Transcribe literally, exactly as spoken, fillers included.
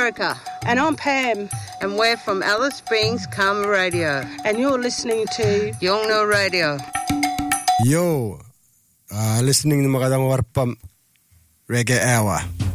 America. And I'm Pam. And we're from Alice Springs, Karma Radio. And you're listening to Yongno Radio. Yo, uh, listening to Magadang Warpam Reggae Hour.